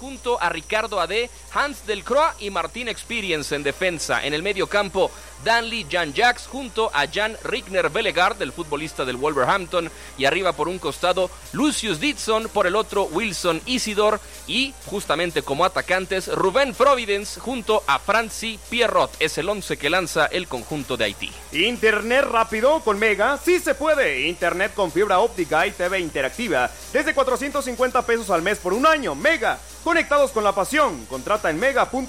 junto a Ricardo Adé, Hans Delcroix y Martin Experience en defensa. En el medio campo, Danley Jan-Jacques junto a Jan Rigner Bellegaard, el futbolista del Wolverhampton, y arriba por un costado Lucius Dixon, por el otro Wilson Isidor, y justamente como atacantes Rubén Providence junto a Franci Pierrot. Es el 11 que lanza el conjunto de Haití. Internet rápido con Mega, sí se puede. Internet con fibra óptica y TV interactiva desde 450 pesos al mes por un año. Mega, conectados con la pasión. Contrata en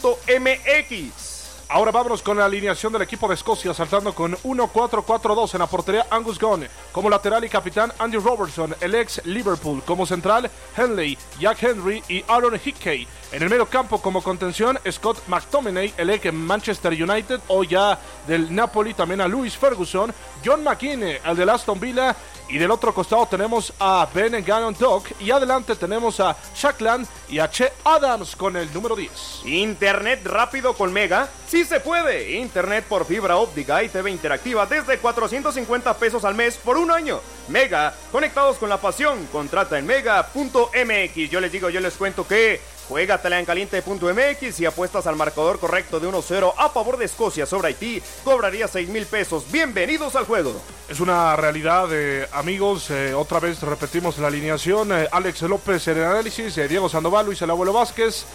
mega.mx. Ahora vámonos con la alineación del equipo de Escocia, saltando con 1-4-4-2 en la portería. Angus Gunn como lateral y capitán, Andy Robertson, el ex Liverpool, como central, Henley, Jack Henry y Aaron Hickey. En el medio campo como contención, Scott McTominay, el ex Manchester United o ya del Napoli, también a Lewis Ferguson, John McGinn, el del Aston Villa, y del otro costado tenemos a Ben Gannon Dock, y adelante tenemos a Shakland y a Che Adams con el número 10. Internet rápido con Mega, sí se puede. Internet por fibra óptica y TV interactiva desde 450 pesos al mes por un año. Mega, conectados con la pasión. Contrata en mega.mx. Yo les cuento que juégatela en caliente.mx y apuestas al marcador correcto de 1-0 a favor de Escocia sobre Haití. Cobraría 6,000 pesos. Bienvenidos al juego. Es una realidad, amigos. Otra vez repetimos la alineación. Alex López en el análisis, Diego Sandoval, Luis el Abuelo Vázquez.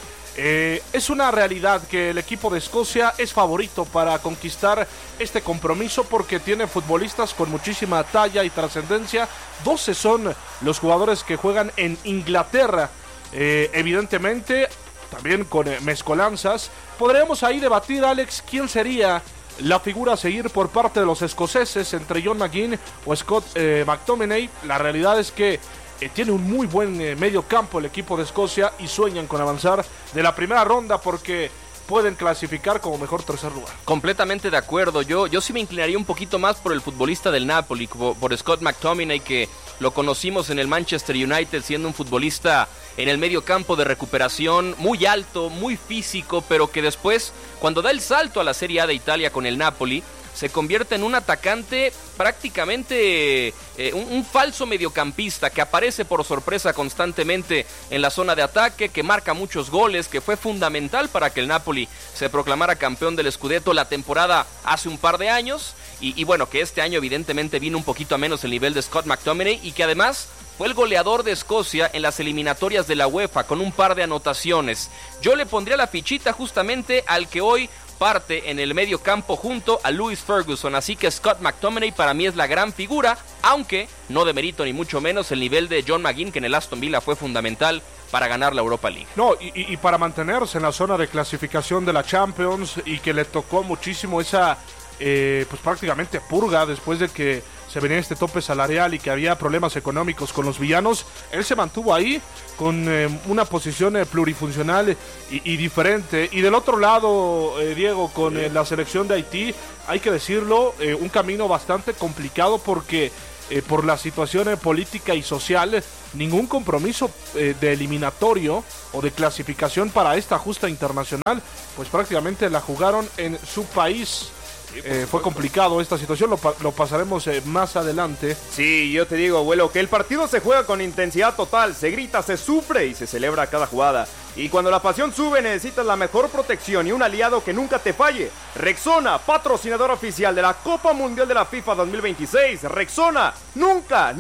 Es una realidad que el equipo de Escocia es favorito para conquistar este compromiso porque tiene futbolistas con muchísima talla y trascendencia. 12 son los jugadores que juegan en Inglaterra. Evidentemente, también con mezcolanzas. Podríamos ahí debatir, Alex, quién sería la figura a seguir por parte de los escoceses entre John McGinn o Scott McTominay. La realidad es que tiene un muy buen medio campo el equipo de Escocia y sueñan con avanzar de la primera ronda porque pueden clasificar como mejor tercer lugar. Completamente de acuerdo. Yo sí me inclinaría un poquito más por el futbolista del Napoli, por Scott McTominay, que lo conocimos en el Manchester United siendo un futbolista en el medio campo de recuperación, muy alto, muy físico, pero que después, cuando da el salto a la Serie A de Italia con el Napoli, se convierte en un atacante prácticamente un falso mediocampista que aparece por sorpresa constantemente en la zona de ataque, que marca muchos goles, que fue fundamental para que el Napoli se proclamara campeón del Scudetto la temporada hace un par de años, y bueno, que este año evidentemente vino un poquito a menos el nivel de Scott McTominay, y que además fue el goleador de Escocia en las eliminatorias de la UEFA con un par de anotaciones. Yo le pondría la fichita justamente al que hoy parte en el medio campo junto a Lewis Ferguson, así que Scott McTominay para mí es la gran figura, aunque no demerito ni mucho menos el nivel de John McGinn, que en el Aston Villa fue fundamental para ganar la Europa League. No, y para mantenerse en la zona de clasificación de la Champions, y que le tocó muchísimo esa pues prácticamente purga después de que se venía este tope salarial y que había problemas económicos con los villanos. Él se mantuvo ahí con una posición plurifuncional y diferente. Y del otro lado, Diego, con la selección de Haití, hay que decirlo, un camino bastante complicado porque por la situación política y social, ningún compromiso de eliminatorio o de clasificación para esta justa internacional, pues prácticamente la jugaron en su país. Fue complicado esta situación, lo pasaremos más adelante. Sí, yo te digo, abuelo, que el partido se juega con intensidad total, se grita, se sufre y se celebra cada jugada. Y cuando la pasión sube necesitas la mejor protección y un aliado que nunca te falle. Rexona, patrocinador oficial de la Copa Mundial de la FIFA 2026. Rexona, nunca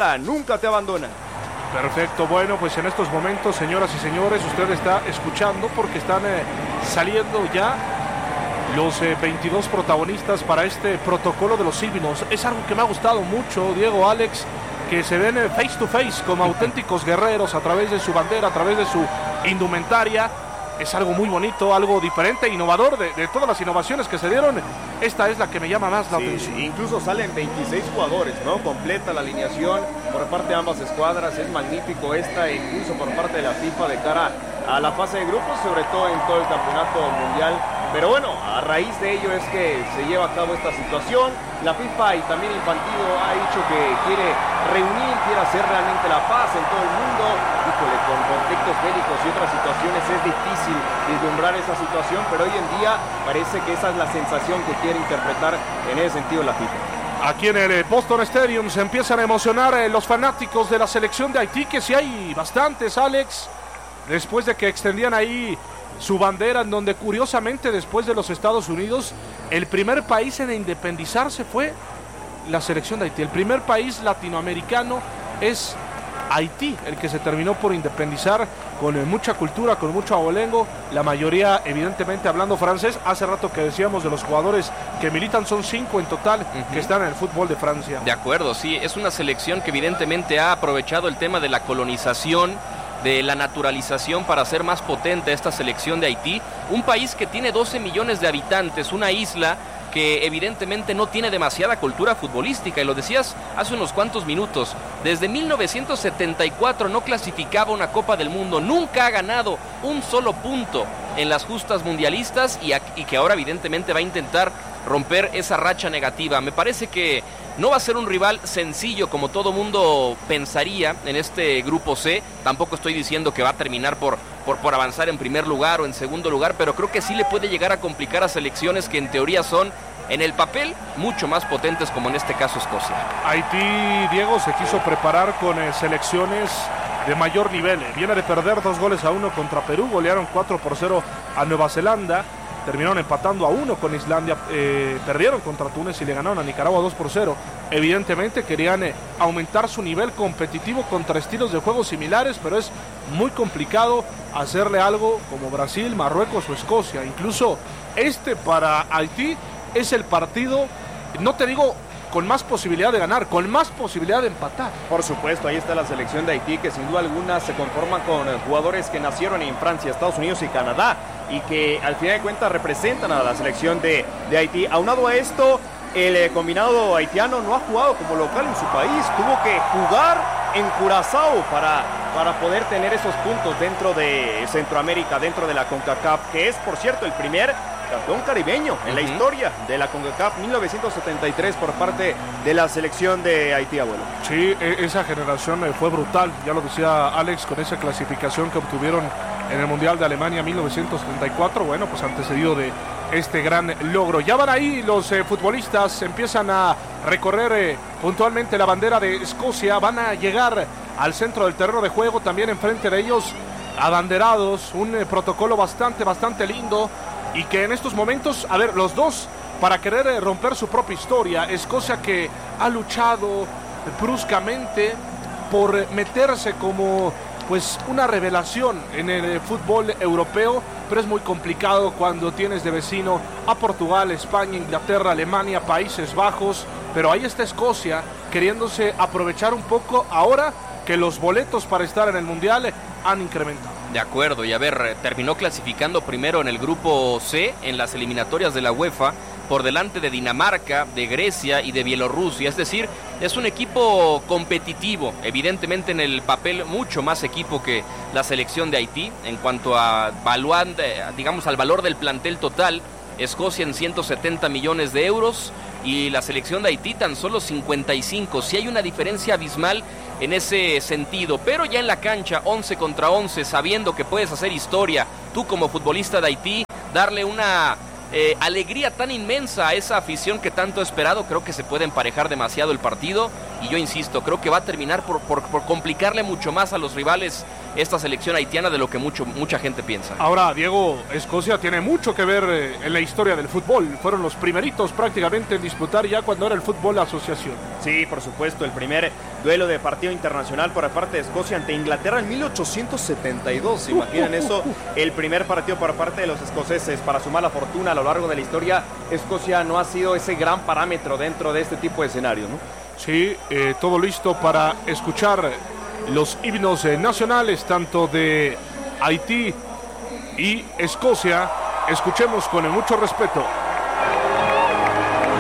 te abandona. Perfecto, bueno, pues en estos momentos, señoras y señores, usted está escuchando porque están saliendo ya los 22 protagonistas para este protocolo de los Silvinos. Es algo que me ha gustado mucho, Diego, Alex, que se ven face to face como auténticos guerreros a través de su bandera, a través de su indumentaria. Es algo muy bonito, algo diferente, innovador. De todas las innovaciones que se dieron, esta es la que me llama más la atención. Incluso salen 26 jugadores, ¿no? Completa la alineación por parte de ambas escuadras. Es magnífico incluso por parte de la FIFA de cara a la fase de grupos, sobre todo en todo el campeonato mundial. Pero bueno, a raíz de ello es que se lleva a cabo esta situación. La FIFA y también Infantino ha dicho que quiere reunir, quiere hacer realmente la paz en todo el mundo. Híjole, con conflictos bélicos y otras situaciones es difícil vislumbrar esa situación, pero hoy en día parece que esa es la sensación que quiere interpretar en ese sentido la FIFA. Aquí en el Boston Stadium se empiezan a emocionar los fanáticos de la selección de Haití, que sí hay bastantes, Alex. después de que extendían ahí su bandera, en donde curiosamente después de los Estados Unidos, el primer país en independizarse fue la selección de Haití. El primer país latinoamericano es Haití, el que se terminó por independizar, con mucha cultura, con mucho abolengo, la mayoría evidentemente hablando francés. Hace rato que decíamos de los jugadores que militan, son 5 en total que están en el fútbol de Francia. De acuerdo, sí, es una selección que evidentemente ha aprovechado el tema de la colonización, de la naturalización, para hacer más potente esta selección de Haití, un país que tiene 12 millones de habitantes, una isla que evidentemente no tiene demasiada cultura futbolística, y lo decías hace unos cuantos minutos, desde 1974 no clasificaba una Copa del Mundo, nunca ha ganado un solo punto en las justas mundialistas, y que ahora evidentemente va a intentar romper esa racha negativa. Me parece que no va a ser un rival sencillo como todo mundo pensaría en este grupo C. Tampoco estoy diciendo que va a terminar por avanzar en primer lugar o en segundo lugar, pero creo que sí le puede llegar a complicar a selecciones que en teoría son, en el papel, mucho más potentes, como en este caso Escocia. Haití, Diego, se quiso preparar con selecciones de mayor nivel. Viene de perder 2-1 contra Perú, golearon 4-0 a Nueva Zelanda. Terminaron empatando a 1 con Islandia, perdieron contra Túnez y le ganaron a Nicaragua 2-0. Evidentemente querían aumentar su nivel competitivo contra estilos de juego similares, pero es muy complicado hacerle algo como Brasil, Marruecos o Escocia. Incluso para Haití es el partido, no te digo con más posibilidad de ganar, con más posibilidad de empatar. Por supuesto, ahí está la selección de Haití, que sin duda alguna se conforma con jugadores que nacieron en Francia, Estados Unidos y Canadá, y que al final de cuentas representan a la selección de Haití. Aunado a esto, el combinado haitiano no ha jugado como local en su país, tuvo que jugar en Curazao para poder tener esos puntos dentro de Centroamérica, dentro de la CONCACAF, que es, por cierto, el primer campeón caribeño en la historia de la CONCACAF, 1973, por parte de la selección de Haití, abuelo. Sí, esa generación fue brutal, ya lo decía Alex, con esa clasificación que obtuvieron en el Mundial de Alemania 1974, bueno, pues antecedido de este gran logro. Ya van ahí los futbolistas, empiezan a recorrer puntualmente la bandera de Escocia, van a llegar al centro del terreno de juego, también enfrente de ellos abanderados, un protocolo bastante lindo, y que en estos momentos, a ver, los dos para querer romper su propia historia. Escocia, que ha luchado bruscamente por meterse como pues una revelación en el fútbol europeo, pero es muy complicado cuando tienes de vecino a Portugal, España, Inglaterra, Alemania, Países Bajos, pero ahí está Escocia queriéndose aprovechar un poco ahora que los boletos para estar en el Mundial han incrementado. De acuerdo, y a ver, terminó clasificando primero en el grupo C, en las eliminatorias de la UEFA, por delante de Dinamarca, de Grecia y de Bielorrusia. Es decir, es un equipo competitivo, evidentemente en el papel mucho más equipo que la selección de Haití. En cuanto a digamos, al valor del plantel total, Escocia en 170 millones de euros y la selección de Haití tan solo 55. Sí hay una diferencia abismal en ese sentido, pero ya en la cancha, 11 contra 11, sabiendo que puedes hacer historia, tú como futbolista de Haití, darle una alegría tan inmensa a esa afición que tanto ha esperado, creo que se puede emparejar demasiado el partido, y yo insisto, creo que va a terminar por complicarle mucho más a los rivales esta selección haitiana de lo que mucha gente piensa. Ahora, Diego, Escocia tiene mucho que ver en la historia del fútbol. Fueron los primeritos prácticamente en disputar ya cuando era el fútbol de asociación. Sí, por supuesto, el primer duelo de partido internacional por parte de Escocia ante Inglaterra en 1872. ¿Se imaginan eso? El primer partido por parte de los escoceses. Para su mala fortuna, a lo largo de la historia, Escocia no ha sido ese gran parámetro dentro de este tipo de escenarios, ¿no? Sí, todo listo para escuchar los himnos nacionales, tanto de Haití y Escocia. Escuchemos con mucho respeto.